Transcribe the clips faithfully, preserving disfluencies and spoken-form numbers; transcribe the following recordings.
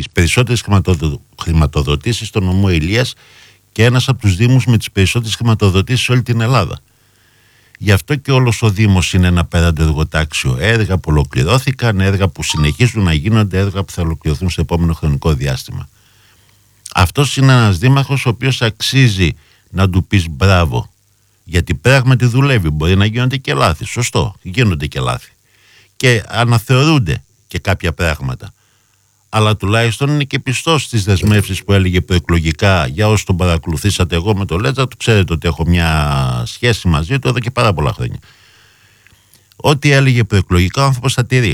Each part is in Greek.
τις περισσότερες χρηματοδοτήσεις στο νομό Ηλίας και ένας από τους δήμους με τις περισσότερες χρηματοδοτήσεις σε όλη την Ελλάδα. Γι' αυτό και όλος ο Δήμος είναι ένα πέραντο εργοτάξιο. Έργα που ολοκληρώθηκαν, έργα που συνεχίζουν να γίνονται, έργα που θα ολοκληρωθούν στο επόμενο χρονικό διάστημα. Αυτός είναι ένας δήμαρχος ο οποίος αξίζει να του πεις μπράβο. Γιατί πράγματι δουλεύει. Μπορεί να γίνονται και λάθη. Σωστό, γίνονται και λάθη. Και αναθεωρούνται και κάποια πράγματα. Αλλά τουλάχιστον είναι και πιστός στις δεσμεύσεις που έλεγε προεκλογικά. Για όσοι τον παρακολουθήσατε, εγώ με τον Λέτζα, του ξέρετε ότι έχω μια σχέση μαζί του εδώ και πάρα πολλά χρόνια. Ό,τι έλεγε προεκλογικά ο άνθρωπος θα τηρεί.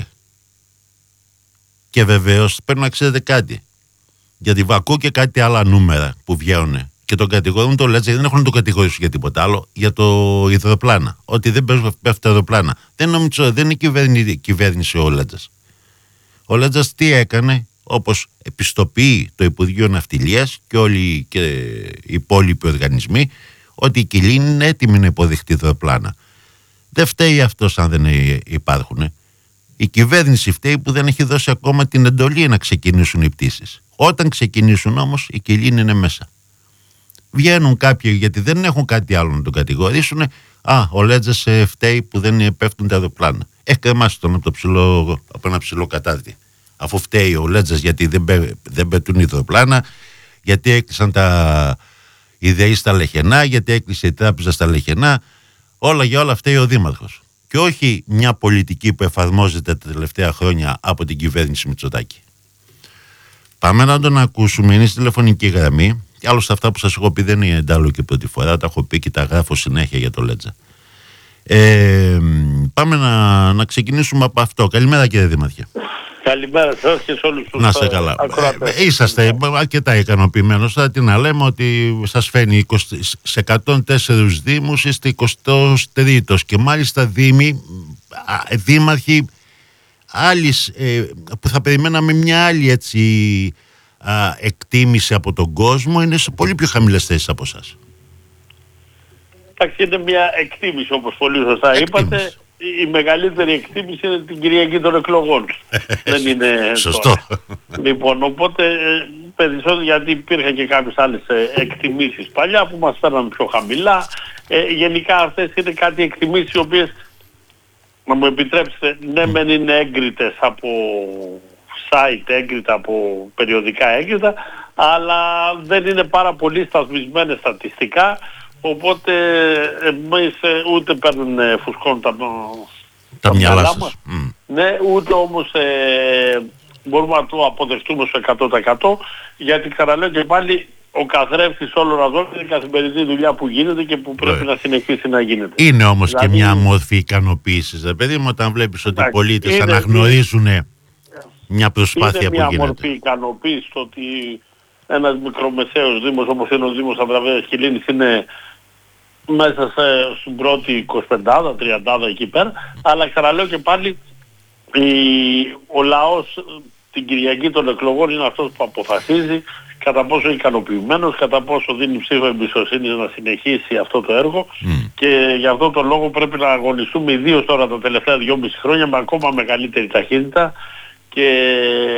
Και βεβαίως πρέπει να ξέρετε κάτι. Γιατί ακούω και κάτι άλλα νούμερα που βγαίνουν και τον κατηγορούν τον Λέτζα, δεν έχουν να τον κατηγορήσουν για τίποτα άλλο, για το υδροπλάνα. Ότι δεν πέφτουν τα υδροπλάνα. Δεν νομίζω, δεν είναι κυβέρνηση, κυβέρνηση ο Λέτζας. Ο Λέτζας τι έκανε, όπως επιστοποιεί το Υπουργείο Ναυτιλίας και όλοι και οι υπόλοιποι οργανισμοί, ότι η Κιλίνη είναι έτοιμη να υποδεχτεί υδροπλάνα. Δεν φταίει αυτός αν δεν υπάρχουν. Η κυβέρνηση φταίει που δεν έχει δώσει ακόμα την εντολή να ξεκινήσουν οι πτήσεις. Όταν ξεκινήσουν όμως, η Κιλίνη είναι μέσα. Βγαίνουν κάποιοι γιατί δεν έχουν κάτι άλλο να τον κατηγορήσουν. Α, ο Λέτζας φταίει που δεν πέφτουν τα αεροπλάνα. Έχει κρεμάσει τον από, το ψηλό, από ένα ψηλό κατάρτι. Αφού φταίει ο Λέτζας γιατί δεν, δεν πετούν οι αεροπλάνα, γιατί έκλεισαν τα ιδεοί στα Λεχενά, γιατί έκλεισε η τράπεζα στα Λεχενά. Όλα για όλα φταίει ο Δήμαρχος. Και όχι μια πολιτική που εφαρμόζεται τα τελευταία χρόνια από την κυβέρνηση Μητσοτάκη. Πάμε να τον ακούσουμε. Είναι στη τηλεφωνική γραμμή. Και άλλωστε αυτά που σας έχω πει δεν είναι εντάλλου και πρώτη φορά. Τα έχω πει και τα γράφω συνέχεια για το Λέτζα. Ε, πάμε να, να ξεκινήσουμε από αυτό. Καλημέρα κύριε Δήμαρχε. Καλημέρα σας και σε όλους τους να είστε καλά. ακροατές. Ε, είσαστε αρκετά ικανοποιημένος. Θα τι να λέμε ότι σας φαίνει είκοσι, σε εκατόν τέσσερα δήμους είστε εικοστός τρίτος και μάλιστα δήμοι, δήμαρχοι άλλης, ε, που θα περιμέναμε μια άλλη έτσι α, εκτίμηση από τον κόσμο, είναι σε πολύ πιο χαμηλές θέσεις από εσάς. Εντάξει, είναι μια εκτίμηση όπως πολύ σωστά εκτίμηση. είπατε. Η μεγαλύτερη εκτίμηση είναι την Κυριακή των εκλογών. Δεν είναι σωστό. Τώρα. Λοιπόν, οπότε περισσότερο γιατί υπήρχαν και κάποιες άλλες εκτιμήσεις παλιά που μας φέρναν πιο χαμηλά. Ε, γενικά αυτές είναι κάτι εκτιμήσεις οι οποίες, να μου επιτρέψετε, ναι μεν είναι έγκριτες από site, έγκριτα από περιοδικά έγκριτα, αλλά δεν είναι πάρα πολύ σταθμισμένες στατιστικά. Οπότε εμείς ούτε παίρνουν φουσκών τα, τα μυαλά μας. Mm. Ναι, ούτε όμως ε, μπορούμε να το αποδεχτούμε στο εκατό τοις εκατό, γιατί ξαναλέω και πάλι ο καθρέφτης όλων αυτών είναι η καθημερινή δουλειά που γίνεται και που πρέπει yeah. να συνεχίσει να γίνεται. Είναι όμως δηλαδή, και μια μορφή ικανοποίησης, δε παιδί μου, όταν βλέπεις ότι οι πολίτες είναι, αναγνωρίζουν είναι, μια προσπάθεια που γίνεται. Είναι μια μορφή ικανοποίησης ότι ένας μικρομεσαίος δήμος όπως είναι ο Δήμος Ανδραβέας Κιλίνης είναι μέσα σε, στην πρώτη εικοσιπεντάδα, τριαντάδα εκεί πέρα, αλλά ξαναλέω και πάλι η, ο λαός την Κυριακή των εκλογών είναι αυτός που αποφασίζει κατά πόσο ικανοποιημένος, κατά πόσο δίνει ψήφο εμπιστοσύνης να συνεχίσει αυτό το έργο mm. και γι' αυτό το λόγο πρέπει να αγωνιστούμε ιδίως τώρα τα τελευταία δυόμιση χρόνια με ακόμα μεγαλύτερη ταχύτητα και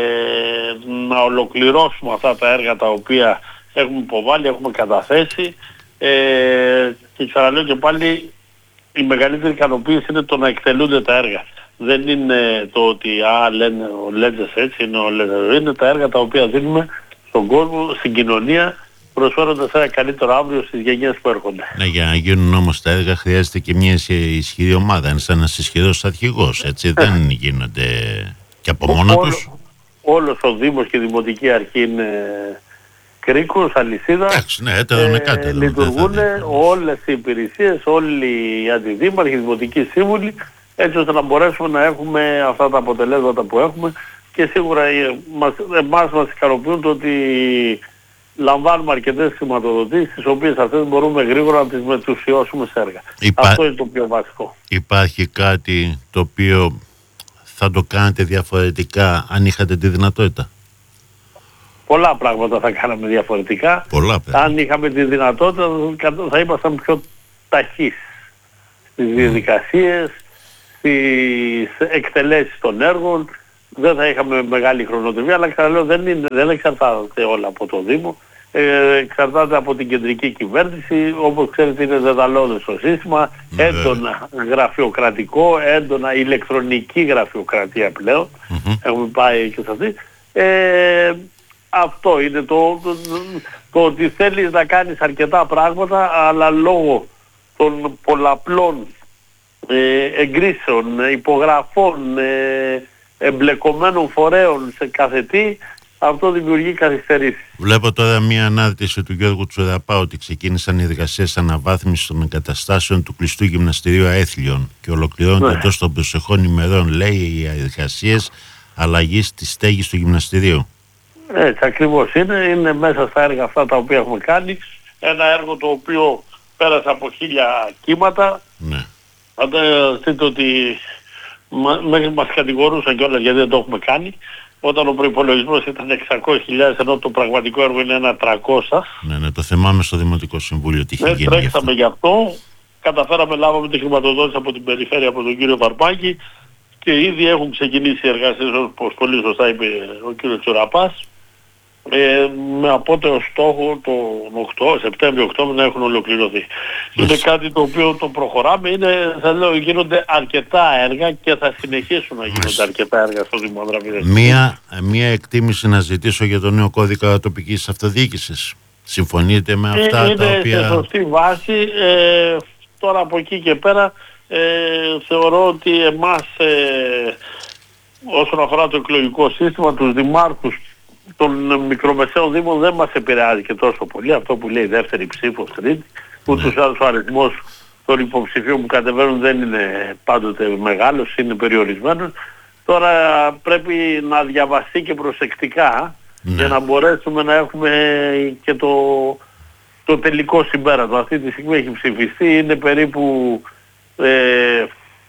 να ολοκληρώσουμε αυτά τα έργα τα οποία έχουμε υποβάλει, έχουμε καταθέσει. Ε, και ξαναλέω και πάλι η μεγαλύτερη ικανοποίηση είναι το να εκτελούνται τα έργα. Δεν είναι το ότι α, λένε ο Λέτζας έτσι, είναι ο Λέτζας. Είναι τα έργα τα οποία δίνουμε στον κόσμο, στην κοινωνία, προσφέροντας ένα καλύτερο αύριο στις γενιές που έρχονται. Ναι, για να γίνουν όμως τα έργα χρειάζεται και μια ισχυρή ομάδα. Είναι σαν ένας ισχυρός αρχηγός, έτσι. Δεν γίνονται και από μόνο Όλο, τους. Όλος ο Δήμος και η Δημοτική Αρχή είναι κρίκος, αλυσίδα. Εντάξει, ναι, ε, ε, λειτουργούν όλες οι υπηρεσίες, όλοι οι αντιδήμαρχοι, οι δημοτικοί σύμβουλοι, έτσι ώστε να μπορέσουμε να έχουμε αυτά τα αποτελέσματα που έχουμε και σίγουρα μας, εμάς μας ικανοποιούν το ότι λαμβάνουμε αρκετές χρηματοδοτήσεις, τις οποίες αυτές μπορούμε γρήγορα να τις μετουσιώσουμε σε έργα. Υπά... Αυτό είναι το πιο βασικό. Υπάρχει κάτι το οποίο θα το κάνετε διαφορετικά αν είχατε τη δυνατότητα? Πολλά πράγματα θα κάναμε διαφορετικά. Πολλά, αν είχαμε τη δυνατότητα θα ήμασταν πιο ταχείς στις διαδικασίες, στις εκτελέσεις των έργων, δεν θα είχαμε μεγάλη χρονοτριβία, αλλά ξαναλέω δεν, είναι, δεν εξαρτάται όλα από το Δήμο. Ε, εξαρτάται από την κεντρική κυβέρνηση. Όπως ξέρετε είναι δεδαλώδες το σύστημα, ναι, έντονα γραφειοκρατικό, έντονα ηλεκτρονική γραφειοκρατία πλέον. Mm-hmm. Έχουμε πάει και σε αυτή. Ε, αυτό είναι το, το, το, το ότι θέλεις να κάνεις αρκετά πράγματα, αλλά λόγω των πολλαπλών ε, εγκρίσεων, υπογραφών, ε, εμπλεκομένων φορέων σε κάθε τι, αυτό δημιουργεί καθυστερήσεις. Βλέπω τώρα μία ανάρτηση του Γιώργου Τσουραπά ότι ξεκίνησαν οι εργασίες αναβάθμισης των εγκαταστάσεων του κλειστού γυμναστηρίου Αέθλιων και ολοκληρώνονται εντός των προσεχών ημερών, λέει, οι εργασίες αλλαγής της στέγης του γυμναστηρίου. Έτσι ακριβώς είναι, είναι μέσα στα έργα αυτά τα οποία έχουμε κάνει. Ένα έργο το οποίο πέρασε από χίλια κύματα. Ναι. Φανταστείτε ότι μέχρι μας κατηγορούσαν κιόλας γιατί δεν το έχουμε κάνει. Όταν ο προϋπολογισμός ήταν εξακόσιες χιλιάδες ενώ το πραγματικό έργο είναι ένα τριακόσια. Ναι, ναι, το θυμάμαι στο Δημοτικό Συμβούλιο ότι είχε ναι, γίνει. Τρέξαμε γι' αυτό. Καταφέραμε, λάβαμε τη χρηματοδότηση από την περιφέρεια, από τον κύριο Βαρπάκη και ήδη έχουν ξεκινήσει οι εργασίες, όπως πολύ σωστά είπε ο κύριος Τσουραπάς, ε, με απότερο στόχο το Σεπτέμβριο-Οκτώβριο να έχουν ολοκληρωθεί. Είναι κάτι το οποίο το προχωράμε, είναι, θα λέω, γίνονται αρκετά έργα και θα συνεχίσουν να γίνονται Μες. αρκετά έργα στο Δήμο Ανδραφίδας. Μία, μία εκτίμηση να ζητήσω για το νέο κώδικα τοπικής αυτοδιοίκησης. Συμφωνείτε με αυτά είναι τα οποία... Είναι σε σωστή βάση. Ε, τώρα από εκεί και πέρα ε, θεωρώ ότι εμάς ε, όσον αφορά το εκλογικό σύστημα, τους δημάρχους των μικρομεσαίων δήμων δεν μας επηρεάζει και τόσο πολύ. Αυτό που λέει δεύτερη ψήφος, τρίτη, ούτως ή άλλως ο αριθμός των υποψηφίων που κατεβαίνουν δεν είναι πάντοτε μεγάλος, είναι περιορισμένος. Τώρα πρέπει να διαβαστεί και προσεκτικά, ναι, για να μπορέσουμε να έχουμε και το, το τελικό συμπέρασμα. Αυτή τη στιγμή έχει ψηφιστεί, είναι περίπου, ε,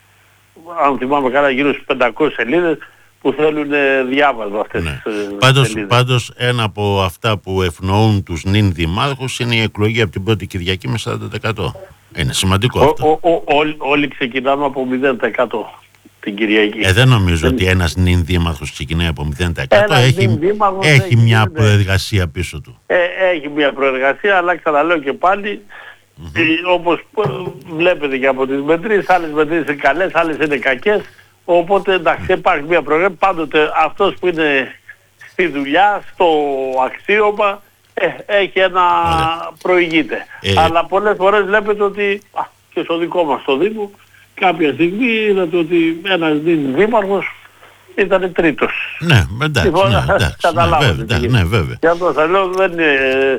αν θυμάμαι καλά, γύρω στις πεντακόσιες σελίδες που θέλουν διάβασμα αυτές, ναι, τις πάντως, σελίδες. Πάντως ένα από αυτά που ευνοούν τους νυν δημάρχους είναι η εκλογή από την πρώτη Κυριακή με σαράντα τοις εκατό. Είναι σημαντικό αυτό. Ο, ο, ο, όλοι, όλοι ξεκινάμε από μηδέν τοις εκατό την Κυριακή. Ε, δεν νομίζω δεν... ότι ένας νυν δήμαρχος ξεκινάει από μηδέν τοις εκατό. Ένας έχει, έχει, έχει μια είναι... προεργασία πίσω του. Ε, έχει μια προεργασία, αλλά ξαναλέω και πάλι, mm-hmm. ε, όπως βλέπετε και από τις μετρήσεις, άλλες μετρήσεις είναι καλές, άλλες είναι κακές. Οπότε εντάξει, υπάρχει μια προεργασία. Πάντοτε αυτός που είναι στη δουλειά, στο αξίωμα, ε, έχει ένα Ωραία. προηγείται. Ε, Αλλά πολλές φορές βλέπετε ότι α, και στο δικό μας το Δήμο κάποια στιγμή είδατε ότι ένας δήμαρχος ήταν τρίτος. Ναι, εντάξει, ναι, εντάξει, καταλάβατε. Ναι, ναι, βέβαια. Και αυτό θα λέω δεν είναι...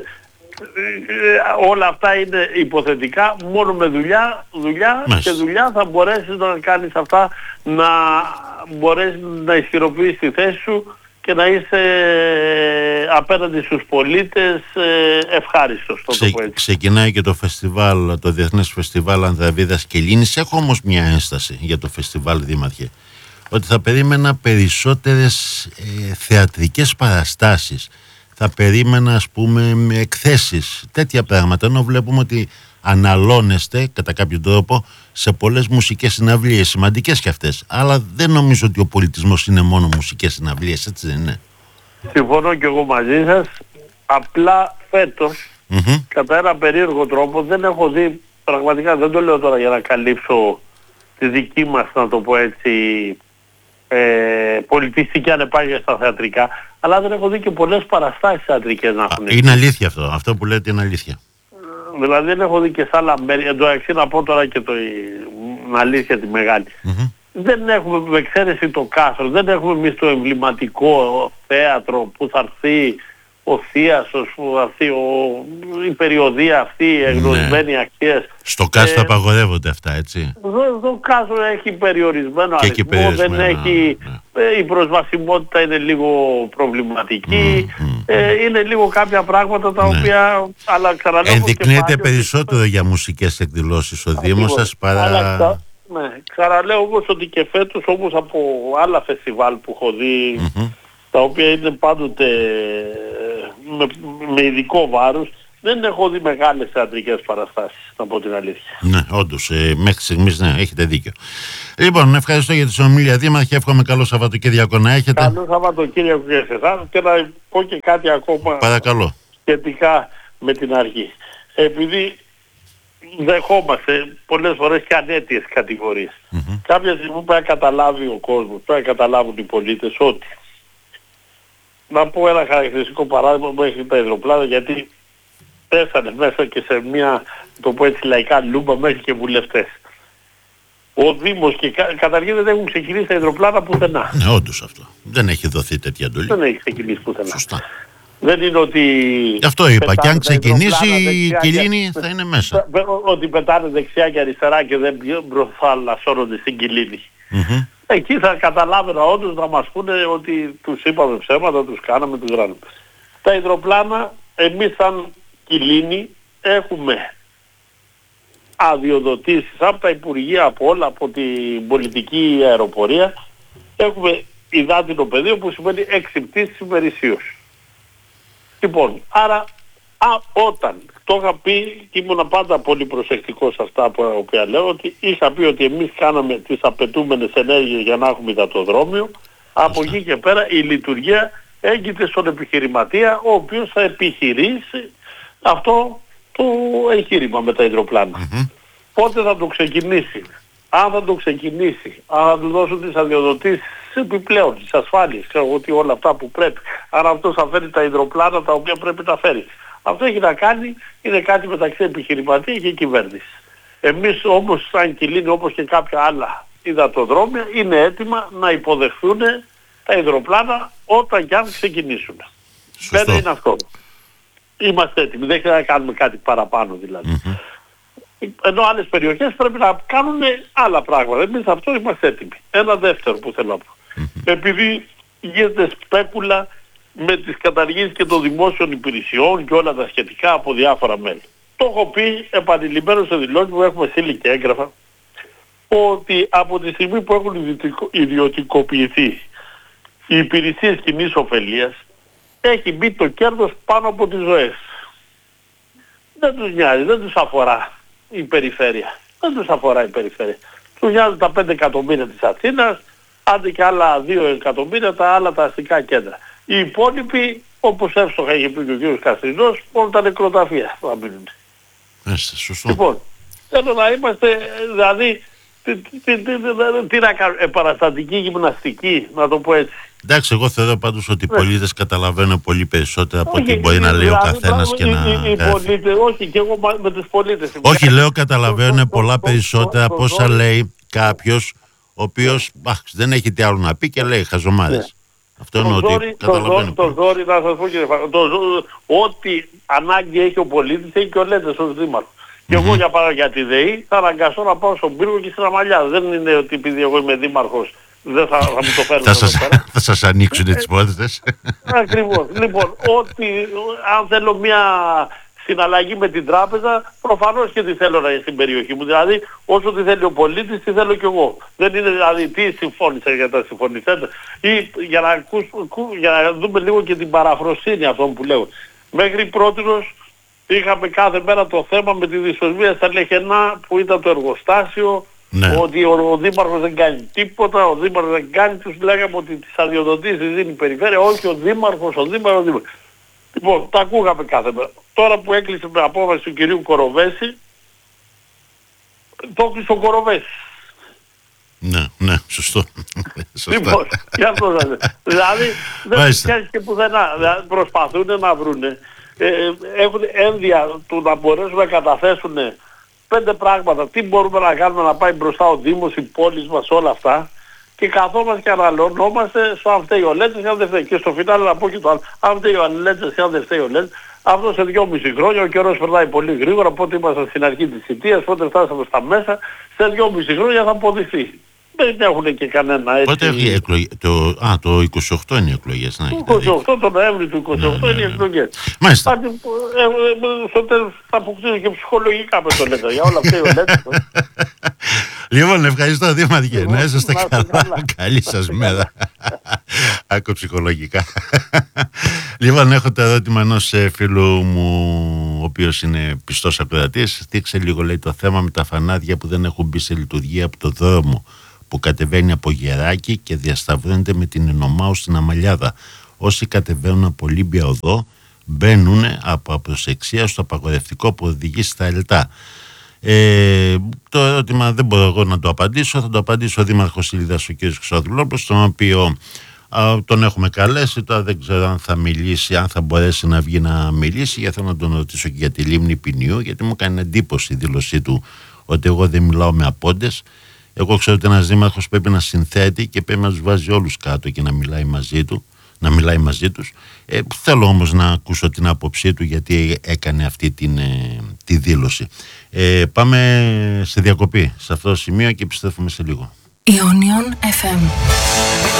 όλα αυτά είναι υποθετικά, μόνο με δουλειά, δουλειά και δουλειά θα μπορέσεις να κάνεις αυτά, να μπορέσεις να ισχυροποιήσεις τη θέση σου και να είσαι απέναντι στους πολίτες ευχάριστος. Ξε, ξεκινάει και το φεστιβάλ, το Διεθνές Φεστιβάλ Ανδραβίδας και Λίνης. Έχω όμως μια ένσταση για το φεστιβάλ, Δήμαρχε, ότι θα περίμενα περισσότερες ε, θεατρικές παραστάσεις. Θα περίμενα, ας πούμε, με εκθέσεις, τέτοια πράγματα, ενώ βλέπουμε ότι αναλώνεστε κατά κάποιο τρόπο σε πολλές μουσικές συναυλίες, σημαντικές και αυτές. Αλλά δεν νομίζω ότι ο πολιτισμός είναι μόνο μουσικές συναυλίες, έτσι δεν είναι? Συμφωνώ και εγώ μαζί σας. Απλά φέτος, mm-hmm. κατά ένα περίεργο τρόπο, δεν έχω δει, πραγματικά δεν το λέω τώρα για να καλύψω τη δική μας, να το πω έτσι, ε, πολιτιστική ανεπάρκεια στα θεατρικά, αλλά δεν έχω δει και πολλές παραστάσεις θεατρικές να έχουν. Είναι αλήθεια αυτό, αυτό που λέτε είναι αλήθεια. Δηλαδή δεν έχω δει και σε άλλα μέρη, εντωμεταξύ να πω τώρα και το η, αλήθεια τη μεγάλη. Mm-hmm. Δεν έχουμε, με εξαίρεση το Κάστρο, δεν έχουμε εμείς το εμβληματικό θέατρο που θα έρθει ο Θίασος, που θα έρθει ο, η περιοδία αυτή, οι εγνωσμένοι, ναι, αξίες. Στο Κάστρο ε, απαγορεύονται αυτά, έτσι. Το Κάστρο έχει περιορισμένο και αριθμό, περιορισμένο, δεν έχει, ναι. ε, η προσβασιμότητα είναι λίγο προβληματική, mm, mm, ε, είναι λίγο κάποια πράγματα τα ναι. οποία, αλλά ξαναλέω, ενδεικνύεται περισσότερο για μουσικές εκδηλώσεις ο Δήμος σας παρά... Αλλά, ναι, ξαναλέω όμως ότι και φέτος, όπως από άλλα φεστιβάλ που έχω δει, mm-hmm. τα οποία είναι πάντοτε με, με ειδικό βάρος, δεν έχω δει μεγάλες θεατρικές παραστάσεις, να πω την αλήθεια. Ναι, όντως, ε, μέχρι στιγμής ναι, έχετε δίκιο. Λοιπόν, ευχαριστώ για τη συνομιλία, Δήμαρχε. Εύχομαι καλό Σαββατοκύριακο να έχετε. Καλό Σαββατοκύριακο και σε εσάς. Και να πω και κάτι ακόμα. Παρακαλώ. Σχετικά με την αρχή. Επειδή δεχόμαστε πολλές φορές και ανέτειες κατηγορίες. Mm-hmm. Κάποια στιγμή πρέπει να καταλάβει ο κόσμος, πρέπει να καταλάβουν οι πολίτες ότι, να πω ένα χαρακτηριστικό παράδειγμα που έχει τα υδροπλάνα, γιατί πέσανε μέσα και σε μια, το πω έτσι λαϊκά, λούμπα μέχρι και βουλευτές. Ο Δήμος και κα, καταρχήν δεν έχουν ξεκινήσει τα υδροπλάνα πουθενά. Ναι, όντως αυτό. Δεν έχει δοθεί τέτοια εντολή. Δεν έχει ξεκινήσει πουθενά. Σωστά. Δεν είναι ότι... Γι' αυτό είπα, και αν ξεκινήσει η Κιλίνη θα είναι μέσα. Ότι πετάνε δεξιά και αριστερά και δεν μπροστά λασσώνονται στην Κιλίνη. Mm-hmm. Εκεί θα καταλάβαινα όντως να μας πούνε ότι τους είπαμε ψέματα, τους κάναμε, τους ράνουμε. Τα υδροπλάνα, εμείς σαν Κιλίνη έχουμε αδειοδοτήσεις από τα Υπουργεία, από όλα, από την πολιτική αεροπορία. Έχουμε υδάτινο πεδίο που σημαίνει έξι πτήσεις ημερησίως. Λοιπόν, άρα α, όταν το είχα πει και ήμουν πάντα πολύ προσεκτικός σε αυτά που οποία λέω, ότι είχα πει ότι εμείς κάναμε τις απαιτούμενες ενέργειες για να έχουμε υδατοδρόμιο, από εκεί και πέρα η λειτουργία έγκυται στον επιχειρηματία, ο οποίος θα επιχειρήσει αυτό το εγχείρημα με τα υδροπλάνα. Mm-hmm. Πότε θα το ξεκινήσει, αν θα το ξεκινήσει, αν θα του δώσουν τις αδειοδοτήσεις επιπλέον, τις ασφάλειες, ξέρω ότι όλα αυτά που πρέπει, αν αυτός θα φέρει τα υδροπλάνα τα οποία πρέπει να φέρει. Αυτό έχει να κάνει, είναι κάτι μεταξύ επιχειρηματία και κυβέρνησης. Εμείς όμως σαν Κιλίνη, όπως και κάποια άλλα υδατοδρόμια, είναι έτοιμα να υποδεχθούν τα υδροπλάνα όταν και αν ξεκινήσουν. Πέρα είναι αυτό. Είμαστε έτοιμοι, δεν χρειάζεται να κάνουμε κάτι παραπάνω δηλαδή. Mm-hmm. Ενώ άλλες περιοχές πρέπει να κάνουν άλλα πράγματα. Εμείς αυτό είμαστε έτοιμοι. Ένα δεύτερο που θέλω να πω. Mm-hmm. Επειδή γίνεται σπέκουλα με τις καταργήσεις και των δημόσιων υπηρεσιών και όλα τα σχετικά από διάφορα μέλη. Το έχω πει επανειλημμένως σε δηλώσεις που έχουμε στείλει και έγγραφα, ότι από τη στιγμή που έχουν ιδιωτικοποιηθεί οι υπηρεσίες κοινής ωφελίας, έχει μπει το κέρδος πάνω από τις ζωές. Δεν τους νοιάζει, δεν τους αφορά η περιφέρεια. Δεν τους αφορά η περιφέρεια. Τους νοιάζουν τα πέντε εκατομμύρια της Αθήνας, άντε και άλλα δύο εκατομμύρια τα άλλα τα αστικά κέντρα. Οι υπόλοιποι, όπως εύστοχα είχε πει και ο κ. Καστρινός, μόνο τα νεκροταφεία θα μείνουν. Έστε, σωστό. Λοιπόν, θέλω να είμαστε, δηλαδή, τι, τι, τι, τι, τι να κάνουμε, επαναστατική γυμναστική, να το πω έτσι. Εντάξει, εγώ θεωρώ πάντως ότι οι πολίτες καταλαβαίνουν πολύ περισσότερα από ό,τι μπορεί να λέει ο καθένας και να... Οι πολίτες, όχι, και εγώ με τους πολίτες. Όχι, λέω καταλαβαίνουν πολλά περισσότερα από όσα λέει κάποιος, ο οποίος δεν έχει τι άλλο να πει και λέει χαζομάρες. Αυτό είναι ότι καταλαβαίνω. Το ζόρι, να σας πω κύριε Φαγωτό, ό,τι ανάγκη έχει ο πολίτης έχει και ο Λέντες ως δήμαρχος. Και εγώ για παράδειγμα για τη ΔΕΗ θα αναγκαστώ να πάω στον Πύργο και στην Αμαλιά. Δεν είναι ότι επειδή εγώ είμαι δήμαρχος δεν θα, θα μου το φέρουν θα, σας, θα σας ανοίξουν τις πόρτες. Ακριβώς. Λοιπόν, ότι αν θέλω μια συναλλαγή με την τράπεζα, προφανώς και τη θέλω να είναι στην περιοχή μου. Δηλαδή, όσο τη θέλει ο πολίτης, τη θέλω κι εγώ. Δεν είναι δηλαδή τι συμφώνησα για τα συμφωνηθέντα. Ή για να, ακούς, για να δούμε λίγο και την παραφροσύνη αυτών που λέω. Μέχρι πρότινος είχαμε κάθε μέρα το θέμα με τη δυσοσμία στα Λεχενά που ήταν το εργοστάσιο. Ναι. Ότι ο, ο Δήμαρχος δεν κάνει τίποτα, ο Δήμαρχος δεν κάνει, τους λέγαμε ότι τις αδειοδοτήσεις δίνει η περιφέρεια, όχι ο Δήμαρχος, ο Δήμαρχος, ο Δήμαρχος. Λοιπόν, τα ακούγαμε κάθε μέρα. Τώρα που έκλεισε με απόφαση του κυρίου Κοροβέση, το έκλεισε ο Κοροβέσης. Ναι, ναι, σωστό. Λοιπόν, για αυτό θα δηλαδή, δεν πιάσει και πουθενά. Δηλαδή, προσπαθούν να βρούνε. Ε, έχουν ένδια του να μπορέσουν να καταθέσουν πέντε πράγματα. Τι μπορούμε να κάνουμε να πάει μπροστά ο Δήμος, οι πόλεις μας, όλα αυτά. Και καθόμαστε και αναλωνόμαστε στο αν φταίει ο Λέτσες ή αν δεν φταίει. Και στο φινάλε να πω και το άλλο. Αν φταίει ο Λέτσες ή αν δεν φταίει ο Λέτσες. Αυτό σε δυόμιση χρόνια, ο καιρός περνάει πολύ γρήγορα, πότε ήμασταν στην αρχή της θητείας, πότε φτάσαμε στα μέσα, σε δυόμιση χρόνια θα αποδειχθεί. Δεν έχουν και κανένα έτσι. Πότε έχει εκλογή, το, α, το είκοσι οκτώ είναι οι εκλογές. Το είκοσι οκτώ, το Νοέμβρη του είκοσι οκτώ ναι, ναι, ναι. είναι οι εκλογές. Μάλιστα. Ε, ε, στο τέλος θα αποκτήσουν και ψυχολογικά με το λέτε, για όλα αυτά οι ολέτες. Λοιπόν, ευχαριστώ Δήμαρχε, να είσαστε καλά. Καλή σας μέρα. Άκου ψυχολογικά. Λοιπόν, έχω το ερώτημα ενός φίλου μου ο οποίος είναι πιστός ακροατής, στήξε λίγο, λέει, το θέμα με τα φανάδια που δεν έχουν μπει σε λειτουργία από το δρόμο που κατεβαίνει από Γεράκι και διασταυρώνεται με την Ενωμάου στην Αμαλιάδα. Όσοι κατεβαίνουν από Ολύμπια Οδό μπαίνουν από απροσεξία στο απαγορευτικό που οδηγεί στα Ελτά. Ε, το ερώτημα δεν μπορώ εγώ να το απαντήσω, θα το απαντήσω ο Δήμαρχος Ήλιδας, ο κ. Χρυσοδουλόπουλος, τον οποίο α, τον έχουμε καλέσει. Τώρα δεν ξέρω αν θα μιλήσει, αν θα μπορέσει να βγει να μιλήσει, γιατί θέλω να τον ρωτήσω και για τη λίμνη Ποινιού, γιατί μου κάνει εντύπωση η δήλωσή του ότι εγώ δεν μιλάω με απόντες. Εγώ ξέρω ότι ένας δήμαρχος πρέπει να συνθέτει και πρέπει να τους βάζει όλους κάτω και να μιλάει μαζί του, να μιλάει μαζί τους. Ε, θέλω όμως να ακούσω την άποψή του γιατί έκανε αυτή την, ε, τη δήλωση. Ε, πάμε σε διακοπή σε αυτό το σημείο και επιστρέφουμε σε λίγο. Ionion εφ εμ.